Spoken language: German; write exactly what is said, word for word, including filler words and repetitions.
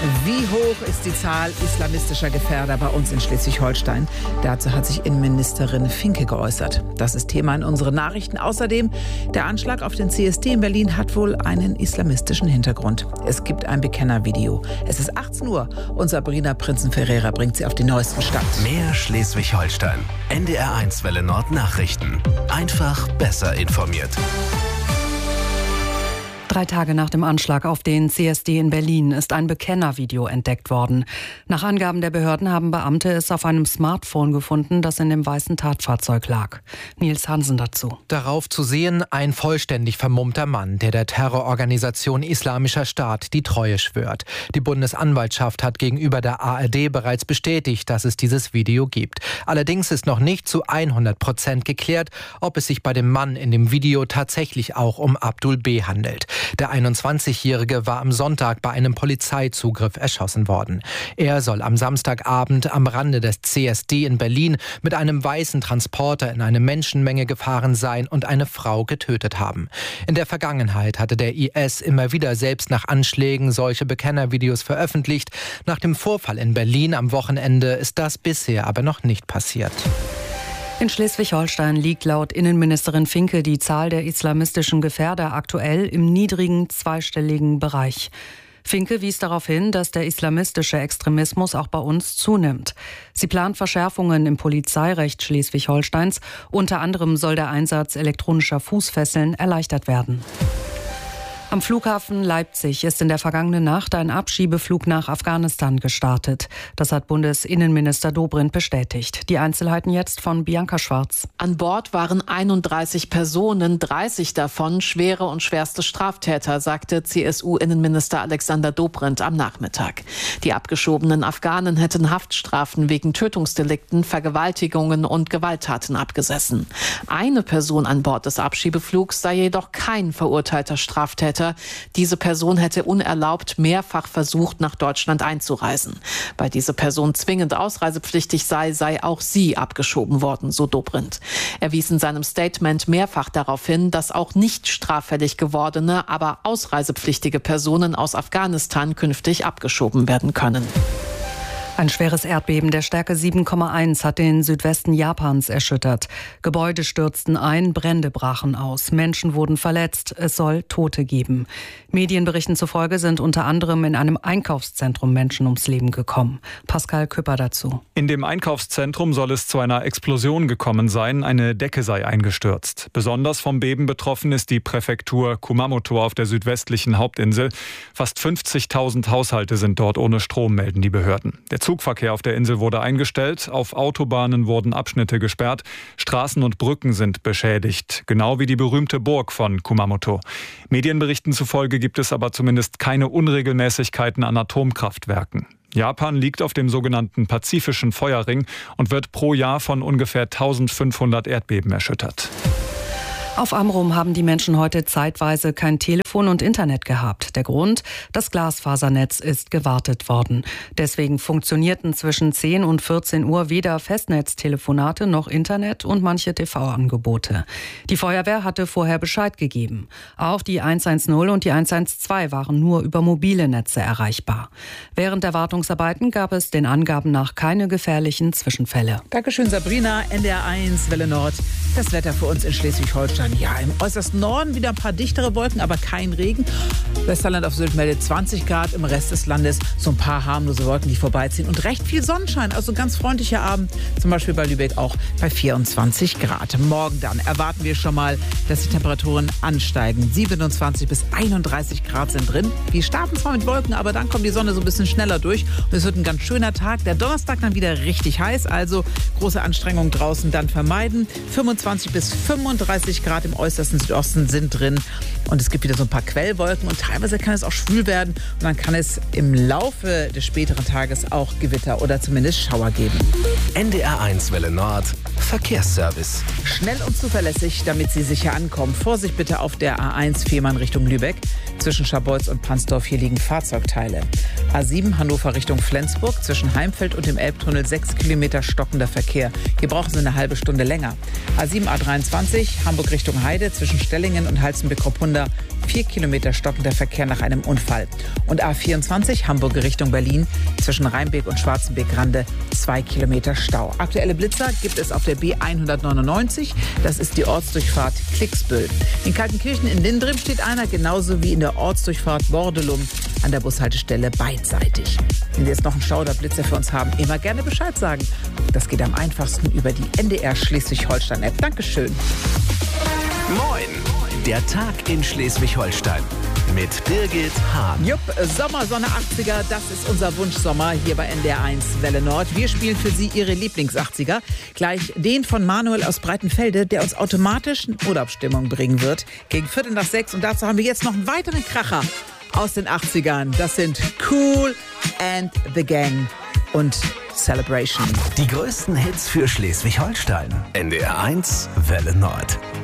Wie hoch ist die Zahl islamistischer Gefährder bei uns in Schleswig-Holstein? Dazu hat sich Innenministerin Finke geäußert. Das ist Thema in unseren Nachrichten. Außerdem, der Anschlag auf den C S D in Berlin hat wohl einen islamistischen Hintergrund. Es gibt ein Bekennervideo. Es ist achtzehn Uhr und Sabrina Prinzen-Ferreira bringt sie auf den neuesten Stand. Mehr Schleswig-Holstein. N D R eins Welle Nord Nachrichten. Einfach besser informiert. Drei Tage nach dem Anschlag auf den C S D in Berlin ist ein Bekennervideo entdeckt worden. Nach Angaben der Behörden haben Beamte es auf einem Smartphone gefunden, das in dem weißen Tatfahrzeug lag. Nils Hansen dazu. Darauf zu sehen ein vollständig vermummter Mann, der der Terrororganisation Islamischer Staat die Treue schwört. Die Bundesanwaltschaft hat gegenüber der A R D bereits bestätigt, dass es dieses Video gibt. Allerdings ist noch nicht zu hundert Prozent geklärt, ob es sich bei dem Mann in dem Video tatsächlich auch um Abdul B. handelt. Der einundzwanzigjährige war am Sonntag bei einem Polizeizugriff erschossen worden. Er soll am Samstagabend am Rande des C S D in Berlin mit einem weißen Transporter in eine Menschenmenge gefahren sein und eine Frau getötet haben. In der Vergangenheit hatte der I S immer wieder selbst nach Anschlägen solche Bekennervideos veröffentlicht. Nach dem Vorfall in Berlin am Wochenende ist das bisher aber noch nicht passiert. In Schleswig-Holstein liegt laut Innenministerin Finke die Zahl der islamistischen Gefährder aktuell im niedrigen zweistelligen Bereich. Finke wies darauf hin, dass der islamistische Extremismus auch bei uns zunimmt. Sie plant Verschärfungen im Polizeirecht Schleswig-Holsteins. Unter anderem soll der Einsatz elektronischer Fußfesseln erleichtert werden. Am Flughafen Leipzig ist in der vergangenen Nacht ein Abschiebeflug nach Afghanistan gestartet. Das hat Bundesinnenminister Dobrindt bestätigt. Die Einzelheiten jetzt von Bianca Schwarz. An Bord waren einunddreißig Personen, dreißig davon schwere und schwerste Straftäter, sagte C S U-Innenminister Alexander Dobrindt am Nachmittag. Die abgeschobenen Afghanen hätten Haftstrafen wegen Tötungsdelikten, Vergewaltigungen und Gewalttaten abgesessen. Eine Person an Bord des Abschiebeflugs sei jedoch kein verurteilter Straftäter. Diese Person hätte unerlaubt mehrfach versucht, nach Deutschland einzureisen. Weil diese Person zwingend ausreisepflichtig sei, sei auch sie abgeschoben worden, so Dobrindt. Er wies in seinem Statement mehrfach darauf hin, dass auch nicht straffällig gewordene, aber ausreisepflichtige Personen aus Afghanistan künftig abgeschoben werden können. Ein schweres Erdbeben der Stärke sieben Komma eins hat den Südwesten Japans erschüttert. Gebäude stürzten ein, Brände brachen aus, Menschen wurden verletzt, es soll Tote geben. Medienberichten zufolge sind unter anderem in einem Einkaufszentrum Menschen ums Leben gekommen. Pascal Küpper dazu. In dem Einkaufszentrum soll es zu einer Explosion gekommen sein, eine Decke sei eingestürzt. Besonders vom Beben betroffen ist die Präfektur Kumamoto auf der südwestlichen Hauptinsel. Fast fünfzigtausend Haushalte sind dort ohne Strom, melden die Behörden. Der Zugverkehr auf der Insel wurde eingestellt, auf Autobahnen wurden Abschnitte gesperrt, Straßen und Brücken sind beschädigt, genau wie die berühmte Burg von Kumamoto. Medienberichten zufolge gibt es aber zumindest keine Unregelmäßigkeiten an Atomkraftwerken. Japan liegt auf dem sogenannten Pazifischen Feuerring und wird pro Jahr von ungefähr eintausendfünfhundert Erdbeben erschüttert. Auf Amrum haben die Menschen heute zeitweise kein Telefon und Internet gehabt. Der Grund? Das Glasfasernetz ist gewartet worden. Deswegen funktionierten zwischen zehn und vierzehn Uhr weder Festnetztelefonate noch Internet und manche T V-Angebote. Die Feuerwehr hatte vorher Bescheid gegeben. Auch die hundertzehn und die hundertzwölf waren nur über mobile Netze erreichbar. Während der Wartungsarbeiten gab es den Angaben nach keine gefährlichen Zwischenfälle. Dankeschön, Sabrina. N D R eins, Welle Nord. Das Wetter für uns in Schleswig-Holstein. Ja, im äußersten Norden wieder ein paar dichtere Wolken, aber kein Regen. Westerland auf Sylt meldet zwanzig Grad, im Rest des Landes so ein paar harmlose Wolken, die vorbeiziehen. Und recht viel Sonnenschein, also ganz freundlicher Abend. Zum Beispiel bei Lübeck auch bei vierundzwanzig Grad. Morgen dann erwarten wir schon mal, dass die Temperaturen ansteigen. siebenundzwanzig bis einunddreißig Grad sind drin. Wir starten zwar mit Wolken, aber dann kommt die Sonne so ein bisschen schneller durch. Und es wird ein ganz schöner Tag. Der Donnerstag dann wieder richtig heiß, also große Anstrengungen draußen dann vermeiden. fünfundzwanzig bis fünfunddreißig Grad im äußersten Südosten sind drin. Und es gibt wieder so ein paar Quellwolken und teilweise kann es auch schwül werden. Und dann kann es im Laufe des späteren Tages auch Gewitter oder zumindest Schauer geben. N D R eins Welle Nord Verkehrsservice. Schnell und zuverlässig, damit Sie sicher ankommen. Vorsicht bitte auf der A eins Fehmarn Richtung Lübeck. Zwischen Scharbeutz und Pansdorf, hier liegen Fahrzeugteile. A sieben Hannover Richtung Flensburg. Zwischen Heimfeld und dem Elbtunnel sechs Kilometer stockender Verkehr. Hier brauchen Sie eine halbe Stunde länger. A sieben A dreiundzwanzig Hamburg Richtung Heide. Zwischen Stellingen und Halstenbek-Roppunda Vier Kilometer stockender Verkehr nach einem Unfall. Und A vierundzwanzig, Hamburg Richtung Berlin, zwischen Rheinbeek und Schwarzenbeek-Rande, zwei Kilometer Stau. Aktuelle Blitzer gibt es auf der B hundertneunundneunzig. Das ist die Ortsdurchfahrt Klicksbüll. In Kaltenkirchen in Lindrim steht einer, genauso wie in der Ortsdurchfahrt Bordelum an der Bushaltestelle beidseitig. Wenn Sie jetzt noch einen Stau oder Blitzer für uns haben, immer gerne Bescheid sagen. Das geht am einfachsten über die N D R Schleswig-Holstein-App. Dankeschön. Moin! Der Tag in Schleswig-Holstein mit Birgit Hahn. Jupp, Sommer, Sonne achtziger, das ist unser Wunschsommer hier bei N D R eins Welle Nord. Wir spielen für Sie Ihre Lieblings-achtziger. Gleich den von Manuel aus Breitenfelde, der uns automatisch in Urlaubsstimmung bringen wird. Gegen Viertel nach sechs. Und dazu haben wir jetzt noch einen weiteren Kracher aus den achtzigern. Das sind Kool and the Gang und Celebration. Die größten Hits für Schleswig-Holstein. N D R eins Welle Nord.